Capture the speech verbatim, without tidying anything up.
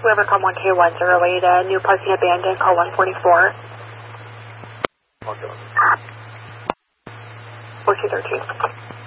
whoever come one two one zero eight, uh, new parking abandoned, call one forty-four. Okay. four two thirteen.